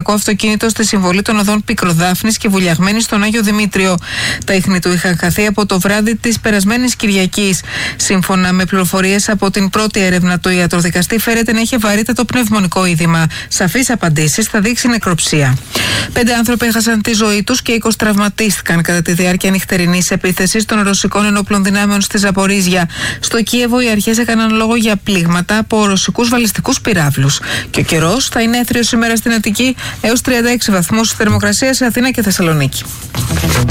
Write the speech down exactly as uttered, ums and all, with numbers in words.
πολεμικό αυτοκίνητο στη συμβολή των οδών Πικροδάφνης και Βουλιαγμένης στον Άγιο Δημήτριο. Τα ίχνη του είχαν χαθεί από το βράδυ της περασμένης Κυριακής. Σύμφωνα με πληροφορίες από την πρώτη έρευνα, το ιατροδικαστή φέρεται να είχε βαρύτατο πνευμονικό είδημα. Σαφείς απαντήσεις θα δείξει νεκροψία. Πέντε άνθρωποι έχασαν τη ζωή τους και είκοσι τραυματίστηκαν κατά τη διάρκεια νυχτερινής επίθεσης των ρωσικών ενόπλων δυνάμεων στη Ζαπορίζια. Στο Κίεβο οι αρχές έκαναν λόγο για πλήγματα από ρωσικούς βαλιστικούς πυράβλους. Και ο καιρός θα είναι έθριος σήμερα στην Αττική, έως τριάντα έξι βαθμούς θερμοκρασία σε Αθήνα και Θεσσαλονίκη.